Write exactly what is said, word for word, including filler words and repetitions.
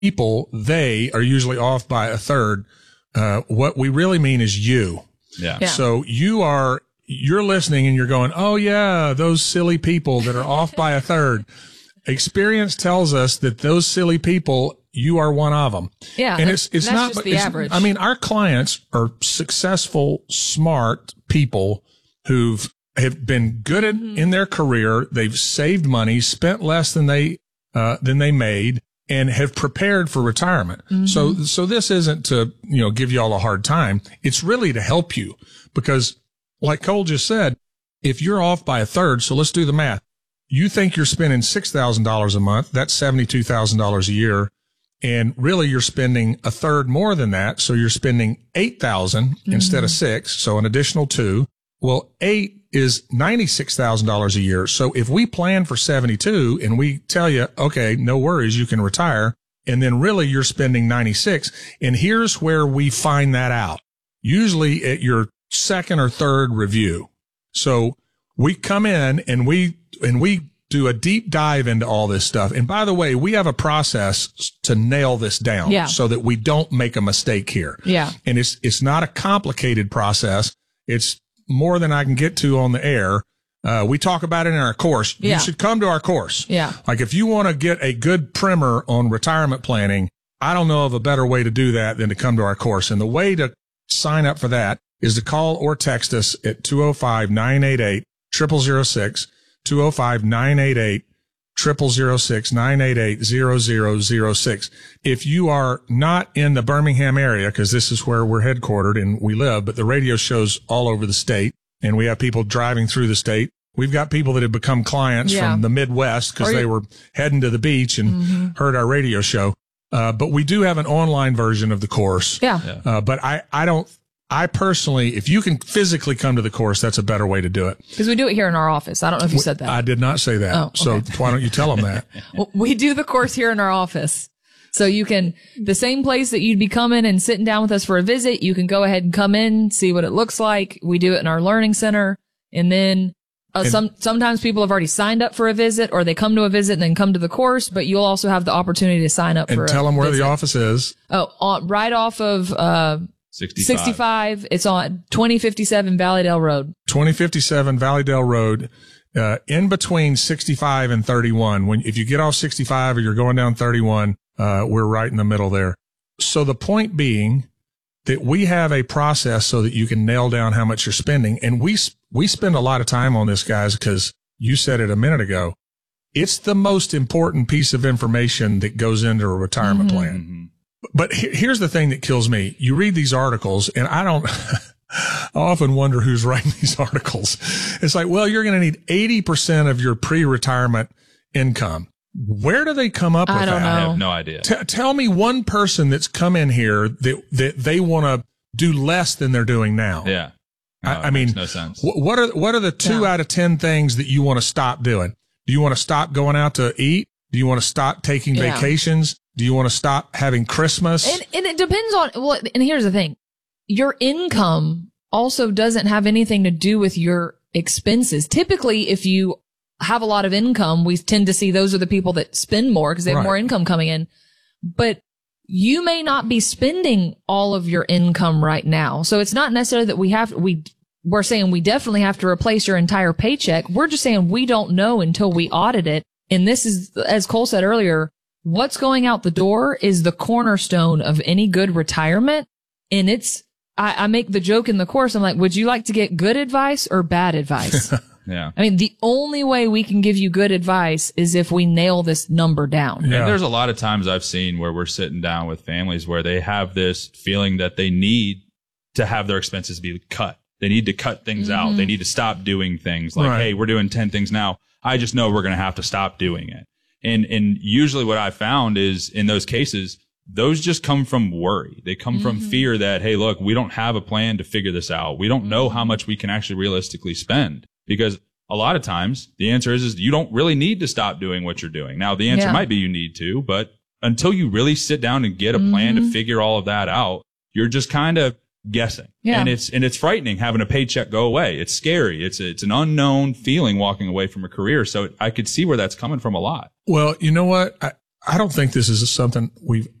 people, they are usually off by a third. Uh, what we really mean is you. Yeah. Yeah. So you are, you're listening and you're going, oh yeah, those silly people that are off by a third. Experience tells us that those silly people, you are one of them. Yeah. And it's, it's that's not, just the it's, average. I mean, our clients are successful, smart people who've have been good at, mm-hmm. in their career. They've saved money, spent less than they, uh, than they made, and have prepared for retirement. Mm-hmm. So, so this isn't to, you know, give you all a hard time. It's really to help you because like Cole just said, if you're off by a third, so let's do the math. You think you're spending six thousand dollars a month. That's seventy-two thousand dollars a year. And really you're spending a third more than that. So you're spending eight thousand dollars mm-hmm. instead of six. So an additional two. Well, eight is ninety-six thousand dollars a year. So if we plan for seventy-two and we tell you, okay, no worries, you can retire. And then really you're spending ninety-six. And here's where we find that out. Usually at your second or third review. So we come in and we, and we do a deep dive into all this stuff. And by the way, we have a process to nail this down yeah. so that we don't make a mistake here. Yeah. And it's, it's not a complicated process. It's more than I can get to on the air. Uh, we talk about it in our course. Yeah. You should come to our course. Yeah. Like if you want to get a good primer on retirement planning, I don't know of a better way to do that than to come to our course. And the way to sign up for that is to call or text us at two oh five, nine eight eight, zero zero zero six, two oh five, nine eight eight, zero zero zero six, nine eight eight, zero zero zero six. If you are not in the Birmingham area, because this is where we're headquartered and we live, but the radio show's all over the state and we have people driving through the state. We've got people that have become clients yeah. from the Midwest because they were heading to the beach and mm-hmm. heard our radio show. Uh, but we do have an online version of the course. Yeah. Yeah. Uh, but I, I don't, I personally, if you can physically come to the course, that's a better way to do it. Because we do it here in our office. I don't know if you said that. I did not say that. Oh, okay. So why don't you tell them that? Well, we do the course here in our office. So you can, the same place that you'd be coming and sitting down with us for a visit, you can go ahead and come in, see what it looks like. We do it in our learning center. And then uh, and, some, sometimes people have already signed up for a visit or they come to a visit and then come to the course, but you'll also have the opportunity to sign up and for a tell them where visit. the office is. Oh, on, right off of, uh, sixty-five. sixty-five. It's on twenty fifty-seven Valleydale Road. twenty fifty-seven Valleydale Road, uh, in between sixty-five and thirty-one. When, if you get off sixty-five or you're going down thirty-one, uh, we're right in the middle there. So the point being that we have a process so that you can nail down how much you're spending. And we, we spend a lot of time on this, guys, because you said it a minute ago. It's the most important piece of information that goes into a retirement Mm-hmm. plan. Mm-hmm. But he- here's the thing that kills me. You read these articles and I don't, I often wonder who's writing these articles. It's like, well, you're going to need eighty percent of your pre-retirement income. Where do they come up I with don't that? I know. have no idea. T- tell me one person that's come in here that, that they want to do less than they're doing now. Yeah. No, I, I it mean, makes no sense. wh- what are, what are the two Yeah. out of ten things that you want to stop doing? Do you want to stop going out to eat? Do you want to stop taking Yeah. vacations? Do you want to stop having Christmas? And, and it depends on, well, and here's the thing. Your income also doesn't have anything to do with your expenses. Typically, if you have a lot of income, we tend to see those are the people that spend more because they have Right. more income coming in. But you may not be spending all of your income right now. So it's not necessarily that we have, we, we're saying we definitely have to replace your entire paycheck. We're just saying we don't know until we audit it. And this is, as Cole said earlier, what's going out the door is the cornerstone of any good retirement. And it's, I, I make the joke in the course. I'm like, would you like to get good advice or bad advice? Yeah. I mean, the only way we can give you good advice is if we nail this number down. Yeah. And there's a lot of times I've seen where we're sitting down with families where they have this feeling that they need to have their expenses be cut. They need to cut things Mm-hmm. out. They need to stop doing things like, Right. hey, we're doing ten things now. I just know we're going to have to stop doing it. And, and usually what I found is in those cases, those just come from worry. They come from fear that, hey, look, we don't have a plan to figure this out. We don't know how much we can actually realistically spend. Because a lot of times the answer is, is you don't really need to stop doing what you're doing. Now, the answer Yeah. might be you need to, but until you really sit down and get a plan to figure all of that out, you're just kind of guessing. Yeah. And it's, and it's frightening having a paycheck go away. It's scary. It's, it's an unknown feeling walking away from a career. So I could see where that's coming from a lot. Well, you know what? I, I don't think this is something we've